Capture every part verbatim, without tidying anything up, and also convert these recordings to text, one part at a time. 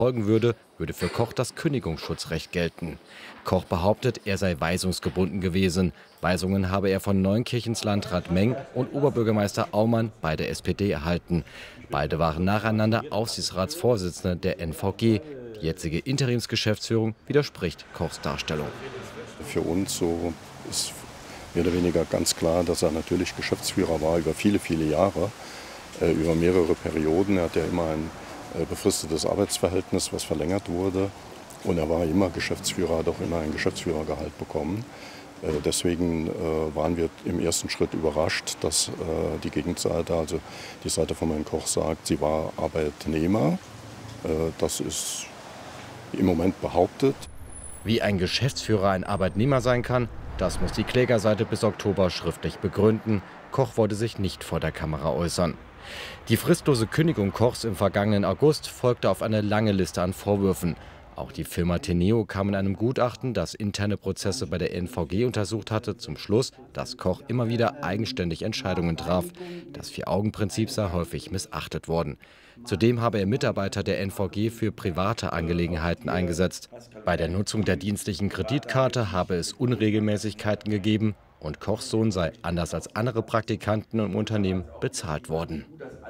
folgen würde, würde für Koch das Kündigungsschutzrecht gelten. Koch behauptet, er sei weisungsgebunden gewesen. Weisungen habe er von Neunkirchens Landrat Meng und Oberbürgermeister Aumann, beide S P D, erhalten. Beide waren nacheinander Aufsichtsratsvorsitzende der N V G. Die jetzige Interimsgeschäftsführung widerspricht Kochs Darstellung. Für uns so ist mehr oder weniger ganz klar, dass er natürlich Geschäftsführer war über viele, viele Jahre, äh, über mehrere Perioden. Er hat ja immer ein äh, befristetes Arbeitsverhältnis, was verlängert wurde. Und er war immer Geschäftsführer, hat auch immer ein Geschäftsführergehalt bekommen. Äh, deswegen äh, waren wir im ersten Schritt überrascht, dass äh, die Gegenseite, also die Seite von Herrn Koch, sagt, sie war Arbeitnehmer. Äh, das ist im Moment behauptet. Wie ein Geschäftsführer ein Arbeitnehmer sein kann, das muss die Klägerseite bis Oktober schriftlich begründen. Koch wollte sich nicht vor der Kamera äußern. Die fristlose Kündigung Kochs im vergangenen August folgte auf eine lange Liste an Vorwürfen. Auch die Firma Teneo kam in einem Gutachten, das interne Prozesse bei der N V G untersucht hatte, zum Schluss, dass Koch immer wieder eigenständig Entscheidungen traf. Das Vier-Augen-Prinzip sei häufig missachtet worden. Zudem habe er Mitarbeiter der N V G für private Angelegenheiten eingesetzt. Bei der Nutzung der dienstlichen Kreditkarte habe es Unregelmäßigkeiten gegeben und Kochs Sohn sei, anders als andere Praktikanten im Unternehmen, bezahlt worden.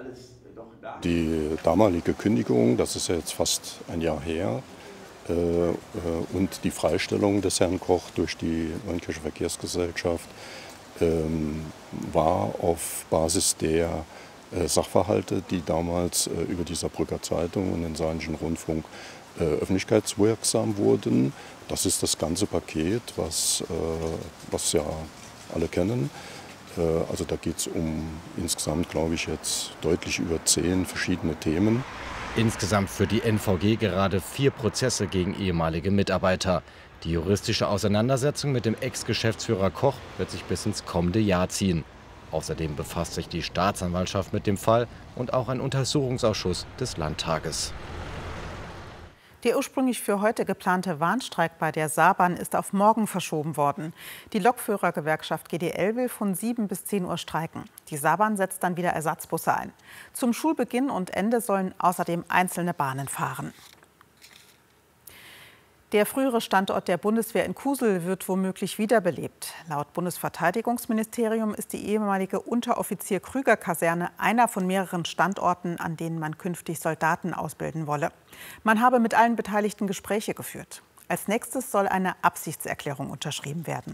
Die damalige Kündigung, das ist ja jetzt fast ein Jahr her, äh, äh, und die Freistellung des Herrn Koch durch die Neunkircher Verkehrsgesellschaft ähm, war auf Basis der äh, Sachverhalte, die damals äh, über die Saarbrücker Zeitung und den Saarländischen Rundfunk äh, öffentlichkeitswirksam wurden. Das ist das ganze Paket, was, äh, was ja alle kennen. Also da geht es um insgesamt, glaube ich, jetzt deutlich über zehn verschiedene Themen. Insgesamt führt die N V G gerade vier Prozesse gegen ehemalige Mitarbeiter. Die juristische Auseinandersetzung mit dem Ex-Geschäftsführer Koch wird sich bis ins kommende Jahr ziehen. Außerdem befasst sich die Staatsanwaltschaft mit dem Fall und auch ein Untersuchungsausschuss des Landtages. Der ursprünglich für heute geplante Warnstreik bei der Saarbahn ist auf morgen verschoben worden. Die Lokführergewerkschaft G D L will von sieben bis zehn Uhr streiken. Die Saarbahn setzt dann wieder Ersatzbusse ein. Zum Schulbeginn und Ende sollen außerdem einzelne Bahnen fahren. Der frühere Standort der Bundeswehr in Kusel wird womöglich wiederbelebt. Laut Bundesverteidigungsministerium ist die ehemalige Unteroffizier-Krüger-Kaserne einer von mehreren Standorten, an denen man künftig Soldaten ausbilden wolle. Man habe mit allen Beteiligten Gespräche geführt. Als nächstes soll eine Absichtserklärung unterschrieben werden.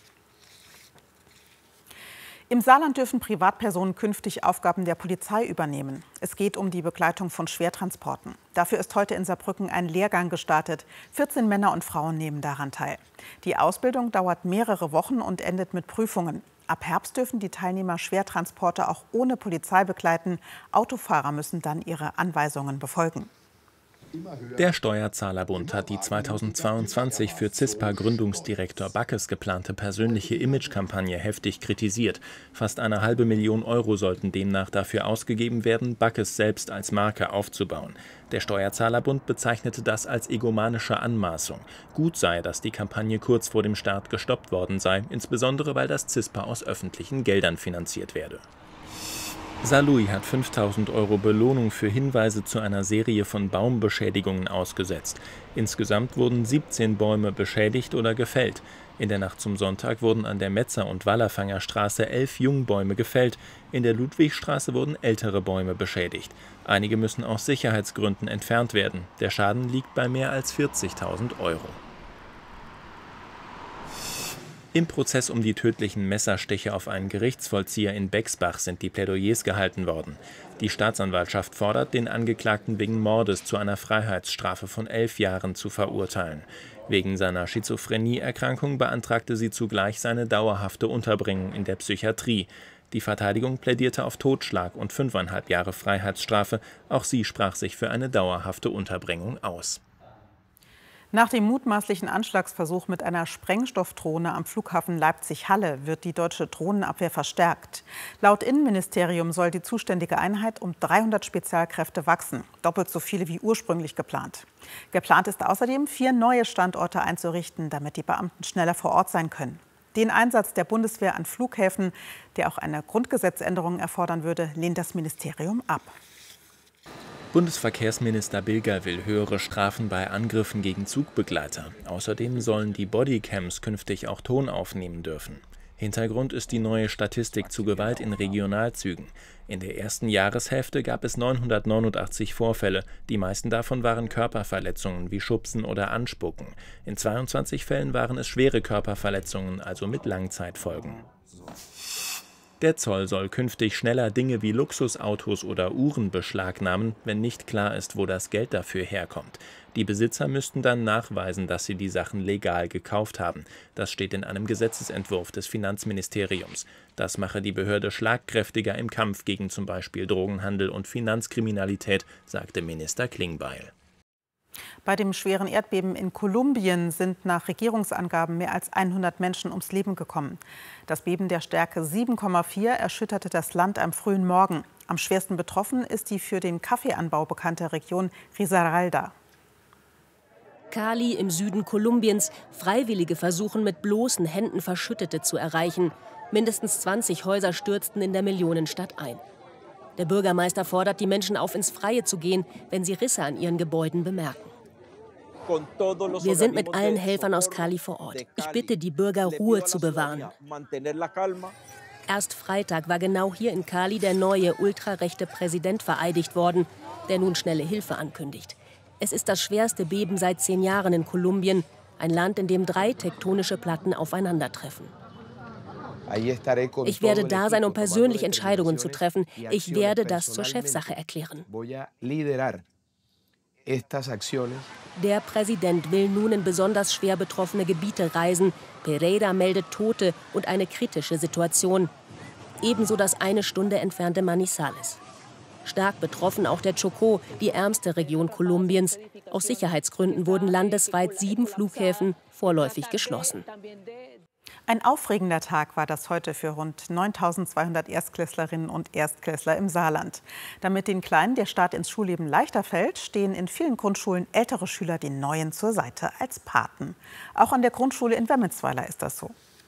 Im Saarland dürfen Privatpersonen künftig Aufgaben der Polizei übernehmen. Es geht um die Begleitung von Schwertransporten. Dafür ist heute in Saarbrücken ein Lehrgang gestartet. vierzehn Männer und Frauen nehmen daran teil. Die Ausbildung dauert mehrere Wochen und endet mit Prüfungen. Ab Herbst dürfen die Teilnehmer Schwertransporte auch ohne Polizei begleiten. Autofahrer müssen dann ihre Anweisungen befolgen. Der Steuerzahlerbund hat die zweitausendzweiundzwanzig für CISPA-Gründungsdirektor Backes geplante persönliche Imagekampagne heftig kritisiert. Fast eine halbe Million Euro sollten demnach dafür ausgegeben werden, Backes selbst als Marke aufzubauen. Der Steuerzahlerbund bezeichnete das als egomanische Anmaßung. Gut sei, dass die Kampagne kurz vor dem Start gestoppt worden sei, insbesondere weil das CISPA aus öffentlichen Geldern finanziert werde. Saarlouis hat fünftausend Euro Belohnung für Hinweise zu einer Serie von Baumbeschädigungen ausgesetzt. Insgesamt wurden siebzehn Bäume beschädigt oder gefällt. In der Nacht zum Sonntag wurden an der Metzer- und Wallerfanger Straße elf Jungbäume gefällt. In der Ludwigstraße wurden ältere Bäume beschädigt. Einige müssen aus Sicherheitsgründen entfernt werden. Der Schaden liegt bei mehr als vierzigtausend Euro. Im Prozess um die tödlichen Messerstiche auf einen Gerichtsvollzieher in Bexbach sind die Plädoyers gehalten worden. Die Staatsanwaltschaft fordert, den Angeklagten wegen Mordes zu einer Freiheitsstrafe von elf Jahren zu verurteilen. Wegen seiner Schizophrenieerkrankung beantragte sie zugleich seine dauerhafte Unterbringung in der Psychiatrie. Die Verteidigung plädierte auf Totschlag und fünfeinhalb Jahre Freiheitsstrafe. Auch sie sprach sich für eine dauerhafte Unterbringung aus. Nach dem mutmaßlichen Anschlagsversuch mit einer Sprengstoffdrohne am Flughafen Leipzig-Halle wird die deutsche Drohnenabwehr verstärkt. Laut Innenministerium soll die zuständige Einheit um dreihundert Spezialkräfte wachsen, doppelt so viele wie ursprünglich geplant. Geplant ist außerdem, vier neue Standorte einzurichten, damit die Beamten schneller vor Ort sein können. Den Einsatz der Bundeswehr an Flughäfen, der auch eine Grundgesetzänderung erfordern würde, lehnt das Ministerium ab. Bundesverkehrsminister Bilger will höhere Strafen bei Angriffen gegen Zugbegleiter. Außerdem sollen die Bodycams künftig auch Ton aufnehmen dürfen. Hintergrund ist die neue Statistik zu Gewalt in Regionalzügen. In der ersten Jahreshälfte gab es neunhundertneunundachtzig Vorfälle. Die meisten davon waren Körperverletzungen wie Schubsen oder Anspucken. In zweiundzwanzig Fällen waren es schwere Körperverletzungen, also mit Langzeitfolgen. Der Zoll soll künftig schneller Dinge wie Luxusautos oder Uhren beschlagnahmen, wenn nicht klar ist, wo das Geld dafür herkommt. Die Besitzer müssten dann nachweisen, dass sie die Sachen legal gekauft haben. Das steht in einem Gesetzesentwurf des Finanzministeriums. Das mache die Behörde schlagkräftiger im Kampf gegen zum Beispiel Drogenhandel und Finanzkriminalität, sagte Minister Klingbeil. Bei dem schweren Erdbeben in Kolumbien sind nach Regierungsangaben mehr als hundert Menschen ums Leben gekommen. Das Beben der Stärke sieben Komma vier erschütterte das Land am frühen Morgen. Am schwersten betroffen ist die für den Kaffeeanbau bekannte Region Risaralda. Cali im Süden Kolumbiens. Freiwillige versuchen mit bloßen Händen Verschüttete zu erreichen. Mindestens zwanzig Häuser stürzten in der Millionenstadt ein. Der Bürgermeister fordert die Menschen auf, ins Freie zu gehen, wenn sie Risse an ihren Gebäuden bemerken. Wir sind mit allen Helfern aus Cali vor Ort. Ich bitte die Bürger, Ruhe zu bewahren. Erst Freitag war genau hier in Cali der neue ultrarechte Präsident vereidigt worden, der nun schnelle Hilfe ankündigt. Es ist das schwerste Beben seit zehn Jahren in Kolumbien, ein Land, in dem drei tektonische Platten aufeinandertreffen. Ich werde da sein, um persönlich Entscheidungen zu treffen. Ich werde das zur Chefsache erklären. Der Präsident will nun in besonders schwer betroffene Gebiete reisen. Pereira meldet Tote und eine kritische Situation. Ebenso das eine Stunde entfernte Manizales. Stark betroffen auch der Chocó, die ärmste Region Kolumbiens. Aus Sicherheitsgründen wurden landesweit sieben Flughäfen vorläufig geschlossen. Ein aufregender Tag war das heute für rund neuntausendzweihundert Erstklässlerinnen und Erstklässler im Saarland. Damit den Kleinen der Start ins Schulleben leichter fällt, stehen in vielen Grundschulen ältere Schüler den Neuen zur Seite als Paten. Auch an der Grundschule in Wemmelsweiler ist das so.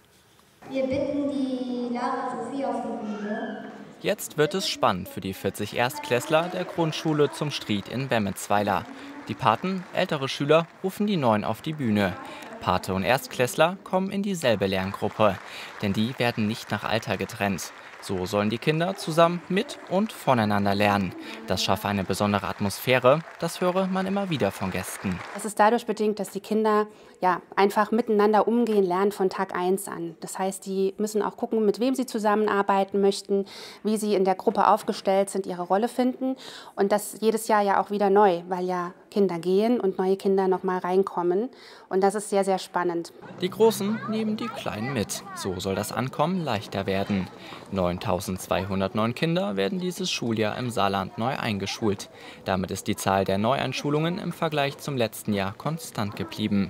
Wir bitten die Lara Sophie auf die Bühne. Jetzt wird es spannend für die vierzig Erstklässler der Grundschule zum Stried in Wemmelsweiler. Die Paten, ältere Schüler, rufen die Neuen auf die Bühne. Pate und Erstklässler kommen in dieselbe Lerngruppe, denn die werden nicht nach Alter getrennt. So sollen die Kinder zusammen mit und voneinander lernen. Das schaffe eine besondere Atmosphäre, das höre man immer wieder von Gästen. Es ist dadurch bedingt, dass die Kinder ja, einfach miteinander umgehen lernen von Tag eins an. Das heißt, die müssen auch gucken, mit wem sie zusammenarbeiten möchten, wie sie in der Gruppe aufgestellt sind, ihre Rolle finden. Und das jedes Jahr ja auch wieder neu, weil ja Kinder gehen und neue Kinder noch mal reinkommen. Und das ist sehr, sehr spannend. Die Großen nehmen die Kleinen mit. So soll das Ankommen leichter werden. neuntausendzweihundertneun Kinder werden dieses Schuljahr im Saarland neu eingeschult. Damit ist die Zahl der Neueinschulungen im Vergleich zum letzten Jahr konstant geblieben.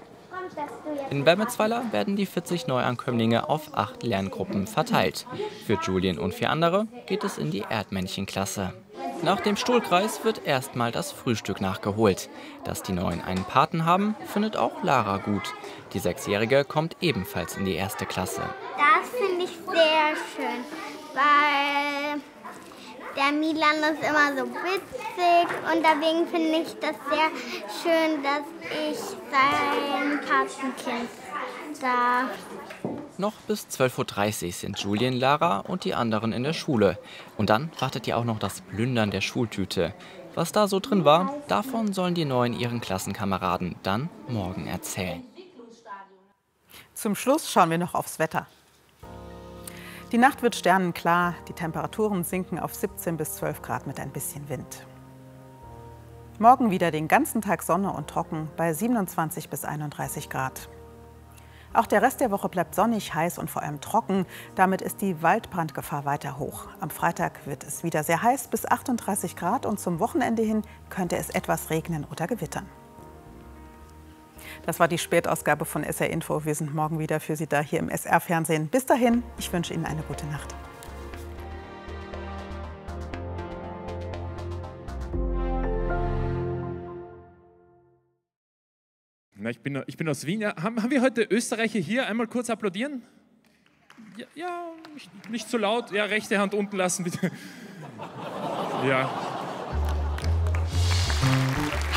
In Wemmelsweiler werden die vierzig Neuankömmlinge auf acht Lerngruppen verteilt. Für Julien und vier andere geht es in die Erdmännchenklasse. Nach dem Stuhlkreis wird erstmal das Frühstück nachgeholt. Dass die Neuen einen Paten haben, findet auch Lara gut. Die Sechsjährige kommt ebenfalls in die erste Klasse. Das finde ich sehr schön, weil der Milan ist immer so witzig und deswegen finde ich das sehr schön, dass ich sein Patenkind darf. Noch bis zwölf Uhr dreißig sind Julien, Lara und die anderen in der Schule. Und dann wartet ja auch noch das Plündern der Schultüte. Was da so drin war, davon sollen die Neuen ihren Klassenkameraden dann morgen erzählen. Zum Schluss schauen wir noch aufs Wetter. Die Nacht wird sternenklar, die Temperaturen sinken auf siebzehn bis zwölf Grad mit ein bisschen Wind. Morgen wieder den ganzen Tag Sonne und trocken bei siebenundzwanzig bis einunddreißig Grad. Auch der Rest der Woche bleibt sonnig, heiß und vor allem trocken. Damit ist die Waldbrandgefahr weiter hoch. Am Freitag wird es wieder sehr heiß bis achtunddreißig Grad und zum Wochenende hin könnte es etwas regnen oder gewittern. Das war die Spätausgabe von S R Info. Wir sind morgen wieder für Sie da hier im S R-Fernsehen. Bis dahin, ich wünsche Ihnen eine gute Nacht. Na, ich, bin, ich bin aus Wien. Ja, haben, haben wir heute Österreicher hier? Einmal kurz applaudieren. Ja, ja nicht, nicht so laut. Ja, rechte Hand unten lassen, bitte. Ja.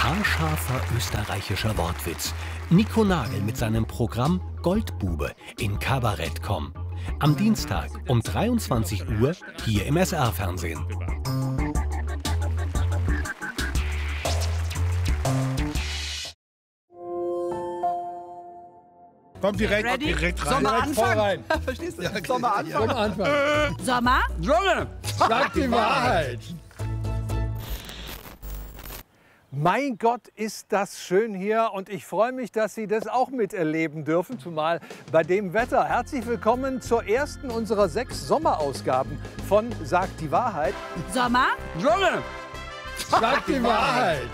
haarscharfer österreichischer Wortwitz. Nico Nagel mit seinem Programm Goldbube in Kabarett Punkt com. Am Dienstag um dreiundzwanzig Uhr hier im S R-Fernsehen. Kommt direkt, Ready? direkt rein. Sommer direkt anfangen. rein. Verstehst du? Ja, okay. Sommer anfangen. Sommer anfangen. Sommer? Sonne. Sag die Wahrheit. Mein Gott, ist das schön hier und ich freue mich, dass Sie das auch miterleben dürfen, zumal bei dem Wetter. Herzlich willkommen zur ersten unserer sechs Sommerausgaben von Sag die Wahrheit. Sommer? Sonne. Sag die Wahrheit.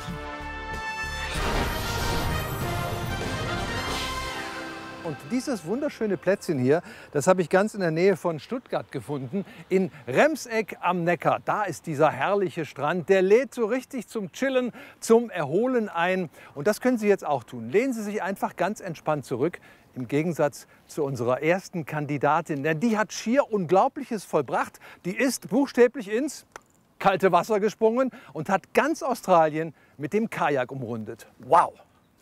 Und dieses wunderschöne Plätzchen hier, das habe ich ganz in der Nähe von Stuttgart gefunden, in Remseck am Neckar. Da ist dieser herrliche Strand, der lädt so richtig zum Chillen, zum Erholen ein. Und das können Sie jetzt auch tun. Lehnen Sie sich einfach ganz entspannt zurück, im Gegensatz zu unserer ersten Kandidatin. Denn die hat schier Unglaubliches vollbracht. Die ist buchstäblich ins kalte Wasser gesprungen und hat ganz Australien mit dem Kajak umrundet. Wow!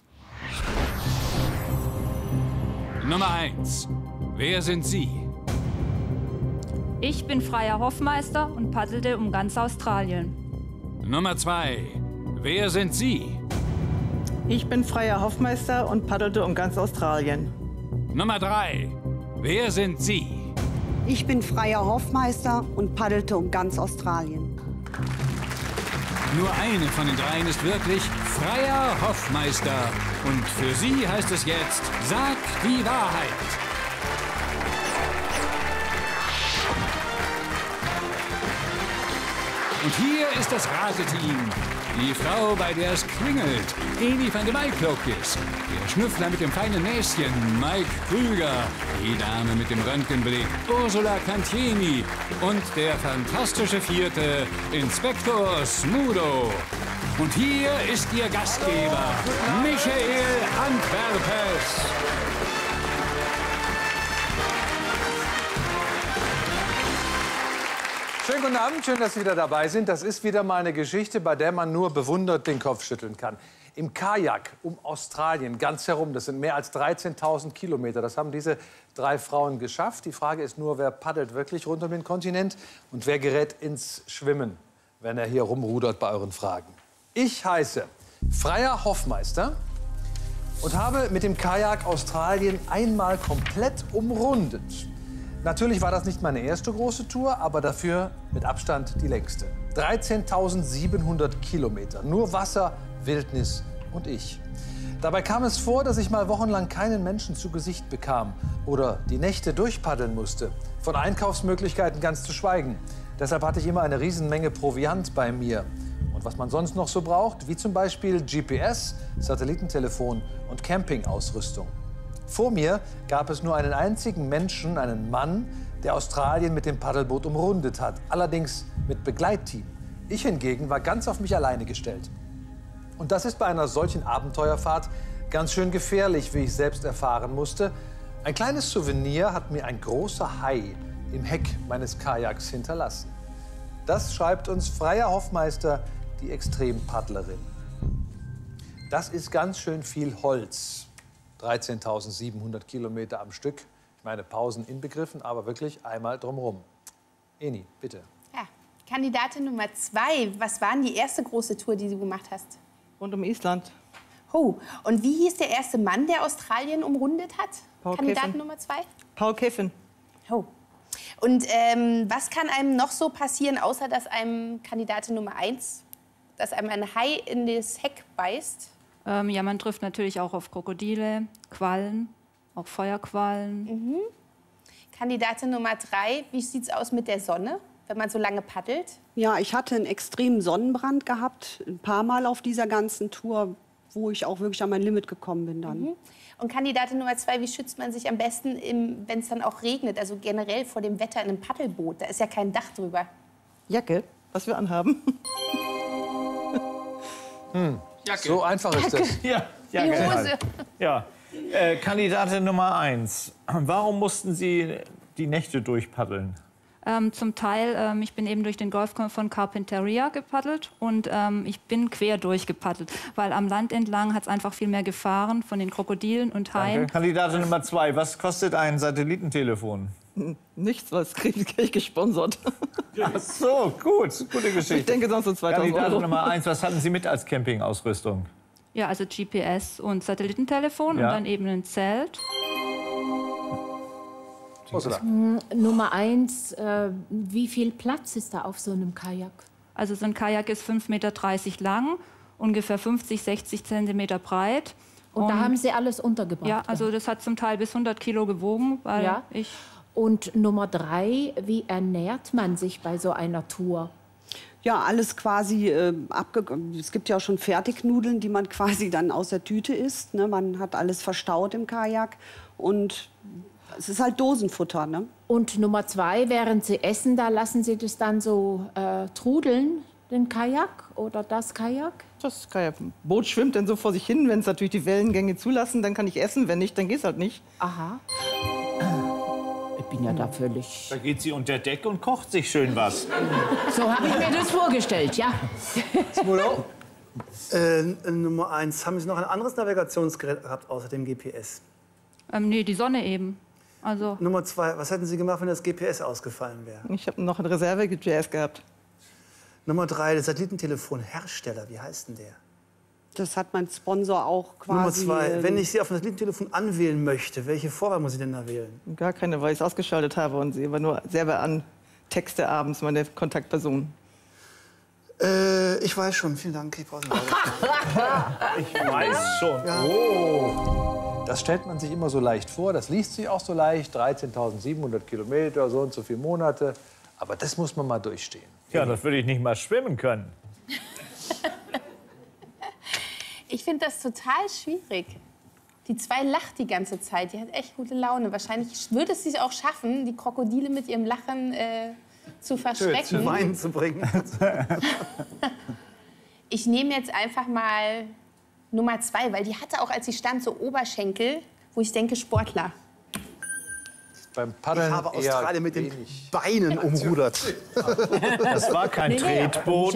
Nummer eins. Wer sind Sie? Ich bin freier Hofmeister und paddelte um ganz Australien. Nummer zwei. Wer sind Sie? Ich bin freier Hofmeister und paddelte um ganz Australien. Nummer drei. Wer sind Sie? Ich bin freier Hofmeister und paddelte um ganz Australien. Nur eine von den dreien ist wirklich freier Hofmeister. Und für Sie heißt es jetzt, sag die Wahrheit. Und hier ist das Rateteam. Die Frau, bei der es klingelt, Eni van de Maiklokjes. Der Schnüffler mit dem feinen Näschen, Mike Krüger. Die Dame mit dem Röntgenblick, Ursula Cantieni. Und der fantastische Vierte, Inspektor Smudo. Und hier ist Ihr Gastgeber, Michael Antwerpes. Schönen guten Abend, schön, dass Sie wieder dabei sind. Das ist wieder mal eine Geschichte, bei der man nur bewundert den Kopf schütteln kann. Im Kajak um Australien ganz herum, das sind mehr als dreizehntausend Kilometer. Das haben diese drei Frauen geschafft. Die Frage ist nur, wer paddelt wirklich rund um den Kontinent und wer gerät ins Schwimmen, wenn er hier rumrudert bei euren Fragen. Ich heiße freier Hofmeister und habe mit dem Kajak Australien einmal komplett umrundet. Natürlich war das nicht meine erste große Tour, aber dafür mit Abstand die längste. dreizehntausendsiebenhundert Kilometer, nur Wasser, Wildnis und ich. Dabei kam es vor, dass ich mal wochenlang keinen Menschen zu Gesicht bekam oder die Nächte durchpaddeln musste. Von Einkaufsmöglichkeiten ganz zu schweigen. Deshalb hatte ich immer eine Riesenmenge Proviant bei mir. Und was man sonst noch so braucht, wie zum Beispiel G P S, Satellitentelefon und Campingausrüstung. Vor mir gab es nur einen einzigen Menschen, einen Mann, der Australien mit dem Paddelboot umrundet hat. Allerdings mit Begleitteam. Ich hingegen war ganz auf mich alleine gestellt. Und das ist bei einer solchen Abenteuerfahrt ganz schön gefährlich, wie ich selbst erfahren musste. Ein kleines Souvenir hat mir ein großer Hai im Heck meines Kajaks hinterlassen. Das schreibt uns freier Hofmeister, die Extrempaddlerin. Das ist ganz schön viel Holz. dreizehntausendsiebenhundert Kilometer am Stück. Ich meine, Pausen inbegriffen, aber wirklich einmal drumherum. Eni, bitte. Ja, Kandidatin Nummer zwei. Was war denn die erste große Tour, die du gemacht hast? Rund um Island. Oh, und wie hieß der erste Mann, der Australien umrundet hat? Paul Kandidatin Kiffin. Nummer zwei? Paul Kiffin. Oh. Und ähm, was kann einem noch so passieren, außer dass einem Kandidatin Nummer eins, dass einem ein Hai in das Heck beißt? Ähm, ja, man trifft natürlich auch auf Krokodile, Quallen, auch Feuerquallen. Mhm. Kandidatin Nummer drei, wie sieht es aus mit der Sonne, wenn man so lange paddelt? Ja, ich hatte einen extremen Sonnenbrand gehabt, ein paar Mal auf dieser ganzen Tour, wo ich auch wirklich an mein Limit gekommen bin dann. Mhm. Und Kandidatin Nummer zwei, wie schützt man sich am besten, wenn es dann auch regnet, also generell vor dem Wetter in einem Paddelboot? Da ist ja kein Dach drüber. Jacke, was wir anhaben. Hm. So einfach ist das. Ja, ja, Die Hose. Ja. Äh, Kandidatin Nummer eins. Warum mussten Sie die Nächte durchpaddeln? Ähm, zum Teil, ähm, ich bin eben durch den Golf von Carpinteria gepaddelt und ähm, ich bin quer durchgepaddelt, weil am Land entlang hat es einfach viel mehr Gefahren von den Krokodilen und Haien. Danke. Kandidatin Nummer zwei, was kostet ein Satellitentelefon? Nichts, was kriege ich gesponsert. Ach so, gut, gute Geschichte. Ich denke sonst so zweitausend Kandidatin Euro. Nummer eins, was hatten Sie mit als Campingausrüstung? Ja, also G P S und Satellitentelefon Ja. und dann eben ein Zelt. Mm, Nummer eins, äh, wie viel Platz ist da auf so einem Kajak? Also so ein Kajak ist fünf Meter dreißig lang, ungefähr fünfzig, sechzig Zentimeter breit. Und da haben Sie alles untergebracht? Ja, also das hat zum Teil bis hundert Kilo gewogen, weil Ja. ich... Und Nummer drei, wie ernährt man sich bei so einer Tour? Ja, alles quasi äh, abge... Es gibt ja auch schon Fertignudeln, die man quasi dann aus der Tüte isst. Ne? Man hat alles verstaut im Kajak und es ist halt Dosenfutter. Ne? Und Nummer zwei, während Sie essen, da lassen Sie das dann so äh, trudeln, den Kajak oder das Kajak? Das Kajak. Boot schwimmt dann so vor sich hin. Wenn es natürlich die Wellengänge zulassen, dann kann ich essen. Wenn nicht, dann geht es halt nicht. Aha. Ich bin ja da völlig... Da geht sie unter Deck und kocht sich schön was. So habe ich mir das vorgestellt, ja. Smudo, äh, Nummer eins. Haben Sie noch ein anderes Navigationsgerät gehabt außer dem G P S? Ähm, nee, die Sonne eben. Also Nummer zwei. Was hätten Sie gemacht, wenn das G P S ausgefallen wäre? Ich habe noch ein Reserve-G P S gehabt. Nummer drei. Der Satellitentelefon-Hersteller. Wie heißt denn der? Das hat mein Sponsor auch quasi... Nummer zwei. ähm, Wenn ich Sie auf dem Satellitentelefon anwählen möchte, welche Vorwahl muss ich denn da wählen? Gar keine, weil ich es ausgeschaltet habe und sie aber nur selber an Texte abends, meine Kontaktperson. Äh, ich weiß schon. Vielen Dank. Ich brauche Ich weiß schon. Ja. Oh. Das stellt man sich immer so leicht vor. Das liest sich auch so leicht. dreizehntausendsiebenhundert Kilometer, so und so viele Monate. Aber das muss man mal durchstehen. Ja, das würde ich nicht mal schwimmen können. Ich finde das total schwierig. Die zwei lacht die ganze Zeit. Die hat echt gute Laune. Wahrscheinlich würde es sich auch schaffen, die Krokodile mit ihrem Lachen äh, zu verschrecken. Zu Weinen zu bringen. Ich nehme jetzt einfach mal Nummer zwei, weil die hatte auch, als sie stand, so Oberschenkel, wo ich denke, Sportler. Beim Paddeln Ich habe eher Australien mit den wenig. Beinen umrudert. Das war kein Tretboot.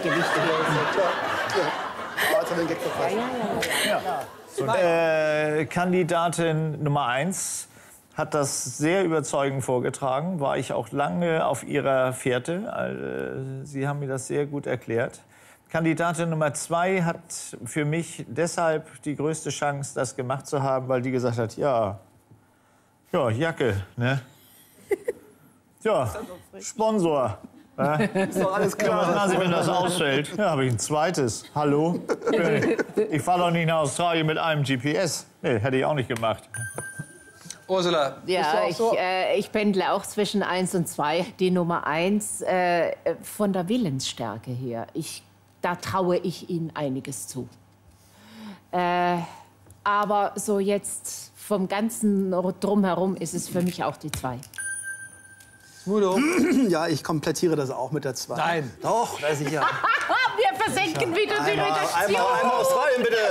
Und, äh, Kandidatin Nummer eins hat das sehr überzeugend vorgetragen. War ich auch lange auf ihrer Fährte. Also, Sie haben mir das sehr gut erklärt. Kandidatin Nummer zwei hat für mich deshalb die größte Chance, das gemacht zu haben, weil die gesagt hat, ja, ja, Jacke, ne? Ja, Sponsor. Ja. Ist doch alles klar. Ja, was machen Sie, wenn das ausfällt? Ja, habe ich ein zweites. Hallo? Ich fahre doch nicht nach Australien mit einem G P S. Nee, hätte ich auch nicht gemacht. Ursula, bist du Ja, auch ich, so? äh, ich pendle auch zwischen eins und zwei. Die Nummer eins äh, von der Willensstärke her. Ich, da traue ich Ihnen einiges zu. Äh, aber so jetzt vom Ganzen Drumherum ist es für mich auch die zwei. Smudo. Ja, ich komplettiere das auch mit der zwei. Nein. Doch, weiß ich ja. Wir versenken wieder die Einmal, Redaktion. einmal, einmal Australien, bitte.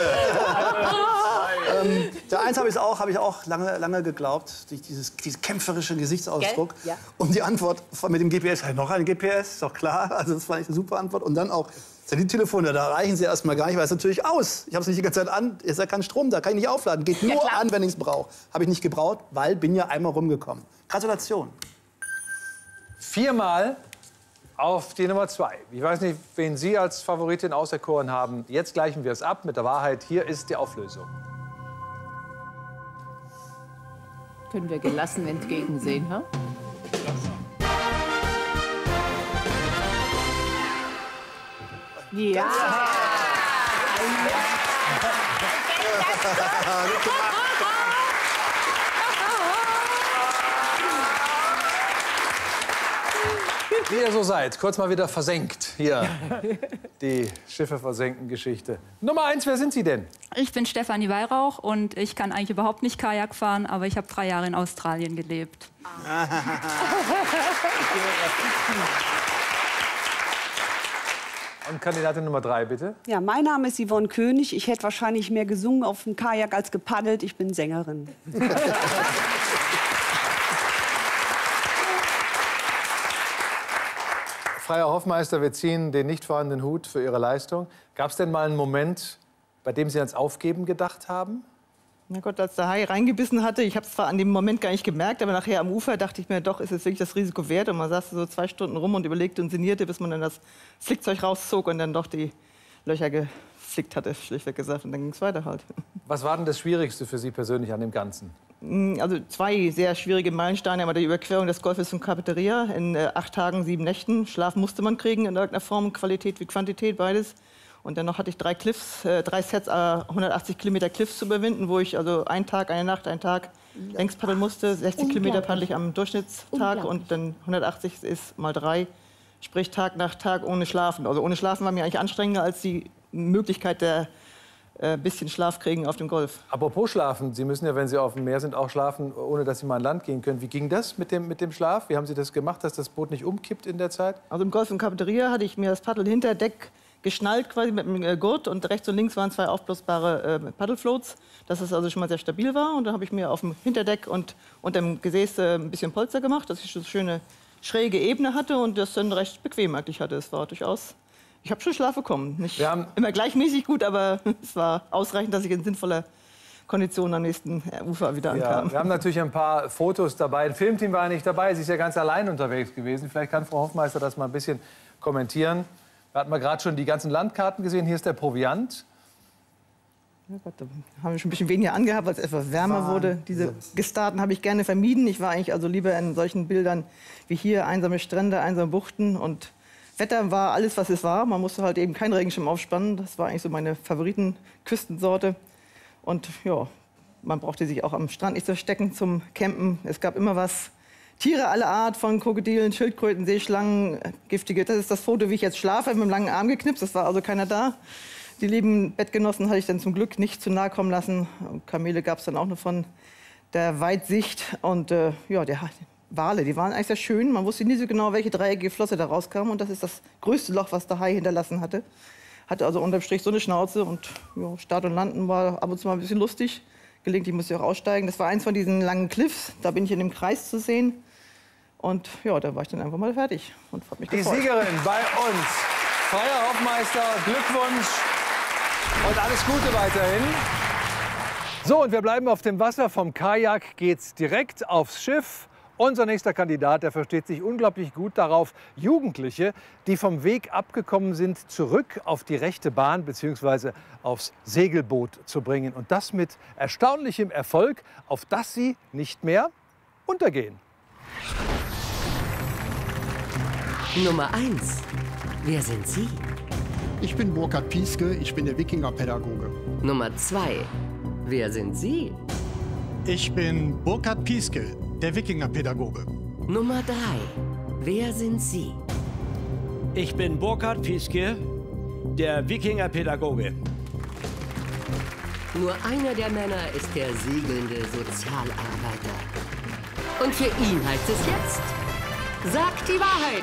ähm, der eins habe ich auch, habe ich auch lange, lange geglaubt, durch dieses, diesen kämpferischen Gesichtsausdruck. Gell? Ja. Und die Antwort von, mit dem G P S, halt noch ein G P S, ist doch klar. Also das fand ich eine super Antwort. Und dann auch Satellitentelefon, da reichen sie erst mal gar nicht, weil es natürlich aus. Ich habe es nicht die ganze Zeit an, ist ja kein Strom da, kann ich nicht aufladen. Geht nur klar. an, wenn ich es brauche. Habe ich nicht gebraucht, weil bin ja einmal rumgekommen. Gratulation. Viermal auf die Nummer zwei. Ich weiß nicht, wen Sie als Favoritin auserkoren haben. Jetzt gleichen wir es ab mit der Wahrheit. Hier ist die Auflösung. Können wir gelassen entgegensehen, ha? Ja. Wie ihr so seid, kurz mal wieder versenkt. Hier, die Schiffe versenken Geschichte. Nummer eins, wer sind Sie denn? Ich bin Stefanie Weihrauch und ich kann eigentlich überhaupt nicht Kajak fahren, aber ich habe drei Jahre in Australien gelebt. Und Kandidatin Nummer drei, bitte. Ja, mein Name ist Yvonne König. Ich hätte wahrscheinlich mehr gesungen auf dem Kajak als gepaddelt. Ich bin Sängerin. Freier Hoffmeister, wir ziehen den nicht vorhandenen Hut für Ihre Leistung. Gab es denn mal einen Moment, bei dem Sie ans Aufgeben gedacht haben? Na Gott, als der Hai reingebissen hatte, ich habe es zwar an dem Moment gar nicht gemerkt, aber nachher am Ufer dachte ich mir, doch, ist es wirklich das Risiko wert? Und man saß so zwei Stunden rum und überlegte und sinnierte, bis man dann das Flickzeug rauszog und dann doch die Löcher geflickt hatte, schlichtweg gesagt. Und dann ging es weiter halt. Was war denn das Schwierigste für Sie persönlich an dem Ganzen? Also zwei sehr schwierige Meilensteine. Einmal die Überquerung des Golfes von Carpinteria in äh, acht Tagen, sieben Nächten. Schlaf musste man kriegen in irgendeiner Form, Qualität wie Quantität, beides. Und dann noch hatte ich drei Cliffs, äh, drei Sets, äh, hundertachtzig Kilometer Cliffs zu überwinden, wo ich also einen Tag, eine Nacht, einen Tag längs paddeln musste. sechzig Kilometer paddel ich am Durchschnittstag und dann hundertachtzig ist mal drei, sprich Tag nach Tag ohne Schlafen. Also ohne Schlafen war mir eigentlich anstrengender als die Möglichkeit der äh, bisschen Schlaf kriegen auf dem Golf. Apropos Schlafen, Sie müssen ja, wenn Sie auf dem Meer sind, auch schlafen, ohne dass Sie mal an Land gehen können. Wie ging das mit dem, mit dem Schlaf? Wie haben Sie das gemacht, dass das Boot nicht umkippt in der Zeit? Also im Golf von Carpinteria hatte ich mir das Paddel hinter Deck geschnallt quasi mit einem äh, Gurt und rechts und links waren zwei aufblasbare äh, Paddlefloats, dass es also schon mal sehr stabil war. Und dann habe ich mir auf dem Hinterdeck und unter dem Gesäß äh, ein bisschen Polster gemacht, dass ich so eine schöne schräge Ebene hatte und das dann recht bequem eigentlich hatte. Es war durchaus, ich habe schon Schlaf bekommen. Nicht immer gleichmäßig gut, aber es war ausreichend, dass ich in sinnvoller Kondition am nächsten Ufer wieder ankam. Ja, wir haben natürlich ein paar Fotos dabei. Ein Filmteam war nicht dabei, sie ist ja ganz allein unterwegs gewesen. Vielleicht kann Frau Hoffmeister das mal ein bisschen kommentieren. Da hatten wir gerade schon die ganzen Landkarten gesehen. Hier ist der Proviant. Ja Gott, da haben wir schon ein bisschen weniger angehabt, weil es etwas wärmer Wahnsinn. wurde. Diese Gestaden habe ich gerne vermieden. Ich war eigentlich also lieber in solchen Bildern wie hier, einsame Strände, einsame Buchten. Und Wetter war alles, was es war. Man musste halt eben keinen Regenschirm aufspannen. Das war eigentlich so meine Favoriten-Küstensorte. Und ja, man brauchte sich auch am Strand nicht verstecken zum Campen. Es gab immer was. Tiere aller Art, von Krokodilen, Schildkröten, Seeschlangen, giftige. Das ist das Foto, wie ich jetzt schlafe, mit dem langen Arm geknipst. Es war also keiner da. Die lieben Bettgenossen hatte ich dann zum Glück nicht zu nahe kommen lassen. Kamele gab es dann auch nur von der Weitsicht. Und äh, ja, die Wale, die waren eigentlich sehr schön. Man wusste nie so genau, welche dreieckige Flosse da rauskam. Und das ist das größte Loch, was der Hai hinterlassen hatte. Hatte also unterm Strich so eine Schnauze. Und ja, Start und Landen war ab und zu mal ein bisschen lustig. Gelegentlich musste ich auch aussteigen. Das war eins von diesen langen Cliffs. Da bin ich in dem Kreis zu sehen. Und ja, da war ich dann einfach mal fertig und hab mich Die gefreut. Siegerin bei uns, Freier Hoffmeister, Glückwunsch und alles Gute weiterhin. So, und wir bleiben auf dem Wasser. Vom Kajak geht's direkt aufs Schiff. Unser nächster Kandidat, der versteht sich unglaublich gut darauf, Jugendliche, die vom Weg abgekommen sind, zurück auf die rechte Bahn bzw. aufs Segelboot zu bringen. Und das mit erstaunlichem Erfolg, auf das sie nicht mehr untergehen. Nummer eins. Wer sind Sie? Ich bin Burkhard Pieske, ich bin der Wikingerpädagoge. Nummer zwei. Wer sind Sie? Ich bin Burkhard Pieske, der Wikingerpädagoge. Nummer drei. Wer sind Sie? Ich bin Burkhard Pieske, der Wikingerpädagoge. Nur einer der Männer ist der segelnde Sozialarbeiter. Und für ihn heißt es jetzt: Sagt die Wahrheit!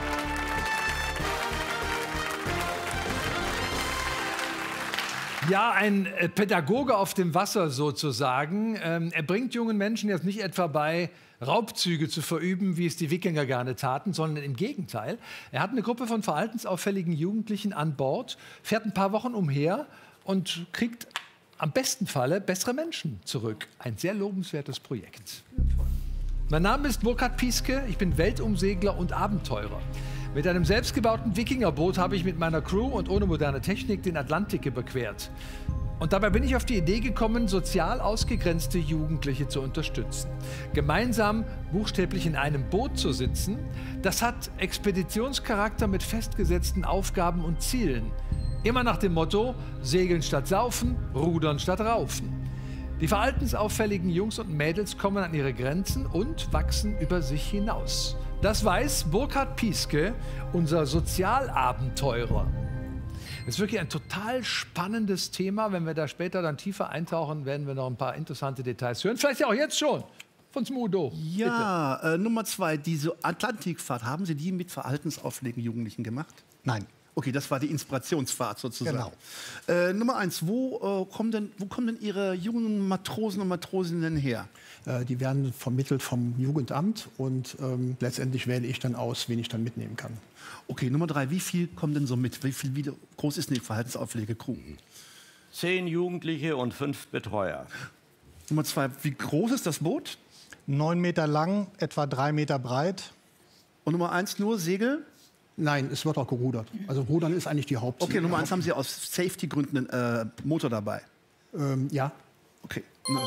Ja, ein Pädagoge auf dem Wasser sozusagen. Ähm, er bringt jungen Menschen jetzt nicht etwa bei, Raubzüge zu verüben, wie es die Wikinger gerne taten, sondern im Gegenteil. Er hat eine Gruppe von verhaltensauffälligen Jugendlichen an Bord, fährt ein paar Wochen umher und kriegt am besten Falle bessere Menschen zurück. Ein sehr lobenswertes Projekt. Mein Name ist Burkhard Pieske, ich bin Weltumsegler und Abenteurer. Mit einem selbstgebauten Wikingerboot habe ich mit meiner Crew und ohne moderne Technik den Atlantik überquert. Und dabei bin ich auf die Idee gekommen, sozial ausgegrenzte Jugendliche zu unterstützen. Gemeinsam buchstäblich in einem Boot zu sitzen, das hat Expeditionscharakter mit festgesetzten Aufgaben und Zielen. Immer nach dem Motto: Segeln statt Saufen, Rudern statt Raufen. Die verhaltensauffälligen Jungs und Mädels kommen an ihre Grenzen und wachsen über sich hinaus. Das weiß Burkhard Pieske, unser Sozialabenteurer. Das ist wirklich ein total spannendes Thema. Wenn wir da später dann tiefer eintauchen, werden wir noch ein paar interessante Details hören. Vielleicht ja auch jetzt schon von Smudo. Ja, äh, Nummer zwei, diese Atlantikfahrt, haben Sie die mit verhaltensauffälligen Jugendlichen gemacht? Nein. Okay, das war die Inspirationsfahrt sozusagen. Genau. Äh, Nummer eins, wo, äh, kommen denn, wo kommen denn Ihre jungen Matrosen und Matrosinnen her? Äh, die werden vermittelt vom Jugendamt und ähm, letztendlich wähle ich dann aus, wen ich dann mitnehmen kann. Okay, Nummer drei, wie viel kommen denn so mit? Wie, viel, wie groß ist denn die Verhaltensauffällige-Crew? Zehn Jugendliche und fünf Betreuer. Nummer zwei, wie groß ist das Boot? Neun Meter lang, etwa drei Meter breit. Und Nummer eins nur Segel? Nein, es wird auch gerudert. Also Rudern ist eigentlich die Hauptsache. Okay, Nummer eins haben Sie aus Safety-Gründen einen äh, Motor dabei? Ähm, ja. Okay.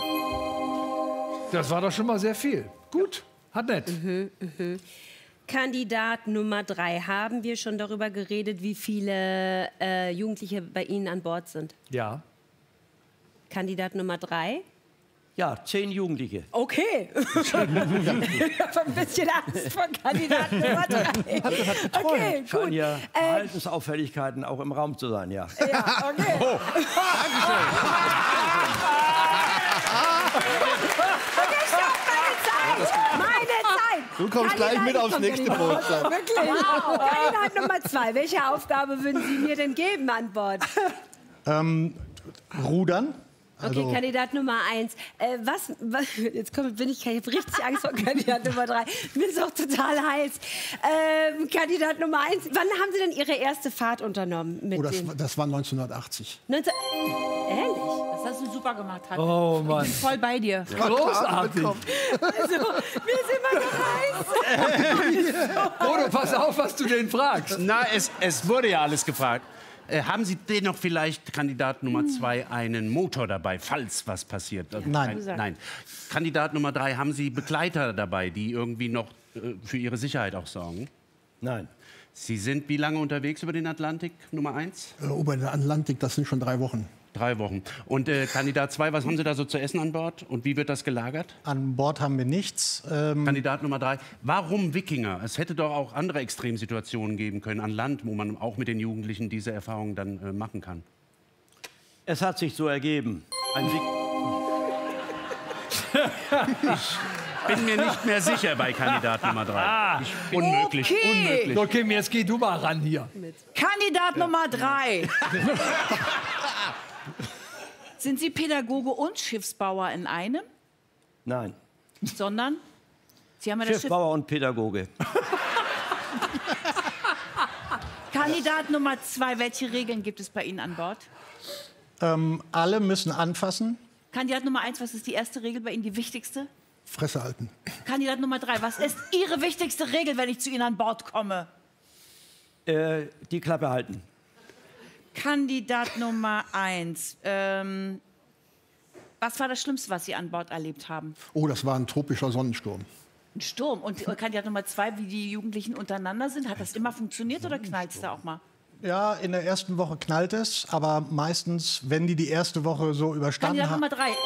Das war doch schon mal sehr viel. Gut, hat nett. Mhm, mhm. Kandidat Nummer drei. Haben wir schon darüber geredet, wie viele äh, Jugendliche bei Ihnen an Bord sind? Ja. Kandidat Nummer drei. Ja, zehn Jugendliche. Okay. Ich habe ein bisschen Angst vor Kandidat Nummer drei. Okay, gut. Scheinen ja Äh, Verhaltensauffälligkeiten auch im Raum zu sein, ja. Ja, okay. Oh. Okay, stopp, meine Zeit! Meine Zeit! Du kommst gleich mit aufs nächste Boot. dann. Wirklich? Wow. Kandidat Nummer zwei. Welche Aufgabe würden Sie mir denn geben an Bord? Ähm, Rudern. Okay, Also- Kandidat Nummer eins. Äh, was, was, jetzt komm, bin ich, ich habe richtig Angst vor Kandidat Nummer drei. Mir ist auch total heiß. Ähm, Kandidat Nummer eins. Wann haben Sie denn Ihre erste Fahrt unternommen? Mit Oh, das, den war- das war neunzehnhundertachtzig. neunzehn Ehrlich? Das hast du super gemacht, Hannes. Oh, Mann. Ich bin voll bei dir. Großartig. Also, mir ist immer noch heiß. Bodo, pass auf, was du den fragst. Na, es, es wurde ja alles gefragt. Äh, haben Sie dennoch vielleicht, Kandidat Nummer zwei, einen Motor dabei, falls was passiert? Also Nein. Nein. Nein. Kandidat Nummer drei, haben Sie Begleiter dabei, die irgendwie noch äh, für Ihre Sicherheit auch sorgen? Nein. Sie sind wie lange unterwegs über den Atlantik, Nummer eins? Äh, über den Atlantik, das sind schon drei Wochen. Drei Wochen. Und äh, Kandidat zwei, was haben Sie da so zu essen an Bord? Und wie wird das gelagert? An Bord haben wir nichts. Ähm, Kandidat Nummer drei. Warum Wikinger? Es hätte doch auch andere Extremsituationen geben können an Land, wo man auch mit den Jugendlichen diese Erfahrungen dann äh, machen kann. Es hat sich so ergeben. Ein Wik Ich bin mir nicht mehr sicher bei Kandidat Nummer drei. Ah, Ich, unmöglich, Okay. unmöglich. So, Kim, jetzt geh du mal ran hier. Kandidat Nummer drei. Sind Sie Pädagoge und Schiffsbauer in einem? Nein. Sondern? Sie haben ja das Schiff. Schiffbauer und Pädagoge. Kandidat Nummer zwei. Welche Regeln gibt es bei Ihnen an Bord? ähm, alle müssen anfassen, Kandidat Nummer eins. Was ist die erste Regel bei Ihnen, die wichtigste? Fresse halten. Kandidat Nummer drei. Was ist Ihre wichtigste Regel, wenn ich zu Ihnen an Bord komme? Äh, die Klappe halten. Kandidat Nummer eins. Ähm, was war das Schlimmste, was Sie an Bord erlebt haben? Oh, das war ein tropischer Sonnensturm. Ein Sturm. Und Kandidat Nummer zwei, wie die Jugendlichen untereinander sind, hat das immer funktioniert oder knallt es da auch mal? Ja, in der ersten Woche knallt es, aber meistens, wenn die die erste Woche so überstanden Kandidat haben. Nummer drei.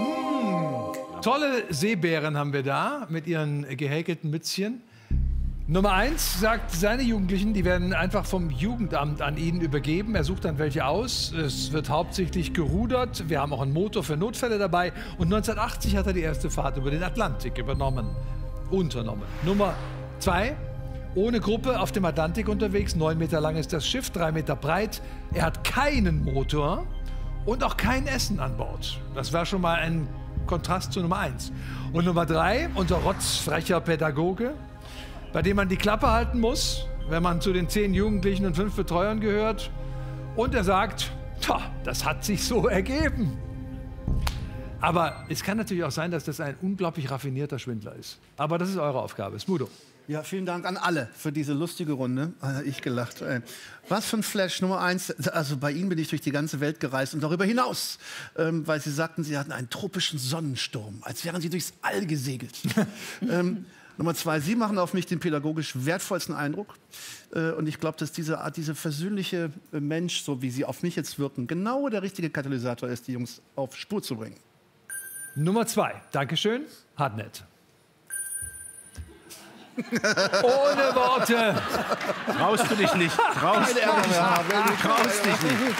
Tolle Seebären haben wir da mit ihren gehäkelten Mützchen. Nummer eins sagt, seine Jugendlichen, die werden einfach vom Jugendamt an ihn übergeben. Er sucht dann welche aus. Es wird hauptsächlich gerudert. Wir haben auch einen Motor für Notfälle dabei. Und neunzehnhundertachtzig hat er die erste Fahrt über den Atlantik übernommen. Unternommen. Nummer zwei, ohne Gruppe auf dem Atlantik unterwegs. Neun Meter lang ist das Schiff, drei Meter breit. Er hat keinen Motor und auch kein Essen an Bord. Das war schon mal ein Kontrast zu Nummer eins. Und Nummer drei, unser rotzfrecher Pädagoge, bei dem man die Klappe halten muss, wenn man zu den zehn Jugendlichen und fünf Betreuern gehört. Und er sagt, tja, das hat sich so ergeben. Aber es kann natürlich auch sein, dass das ein unglaublich raffinierter Schwindler ist. Aber das ist eure Aufgabe. Smudo. Ja, vielen Dank an alle für diese lustige Runde. Äh, ich gelacht. Ey. Was für ein Flash. Nummer eins, also bei Ihnen bin ich durch die ganze Welt gereist und darüber hinaus. Ähm, weil Sie sagten, Sie hatten einen tropischen Sonnensturm, als wären Sie durchs All gesegelt. ähm, Nummer zwei, Sie machen auf mich den pädagogisch wertvollsten Eindruck. Äh, und ich glaube, dass diese Art, dieser versöhnliche äh, Mensch, so wie Sie auf mich jetzt wirken, genau der richtige Katalysator ist, die Jungs auf Spur zu bringen. Nummer zwei. Dankeschön. Hartnett. Ohne Worte. Traust du dich nicht. Traust du dich nicht. Traust dich nicht.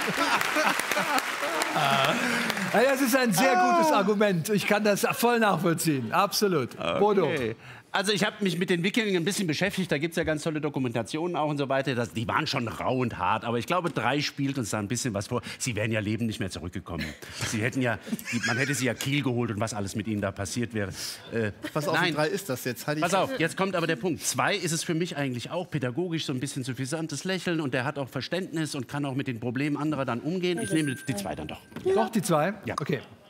Ja, das ist ein sehr gutes Argument. Ich kann das voll nachvollziehen. Absolut. Okay. Bodo. Also ich habe mich mit den Wikingern ein bisschen beschäftigt. Da gibt es ja ganz tolle Dokumentationen auch und so weiter. Das, die waren schon rau und hart. Aber ich glaube, drei spielt uns da ein bisschen was vor. Sie wären ja lebend nicht mehr zurückgekommen. Sie hätten ja, die, man hätte sie ja Kiel geholt und was alles mit ihnen da passiert wäre. Äh, Was auf, nein. drei ist das jetzt? Halt ich Pass auf, jetzt kommt aber der Punkt. Zwei ist es für mich eigentlich auch pädagogisch so ein bisschen suffisantes Lächeln. Und der hat auch Verständnis und kann auch mit den Problemen anderer dann umgehen. Ich nehme die zwei dann doch. Doch, die zwei? Ja. Okay.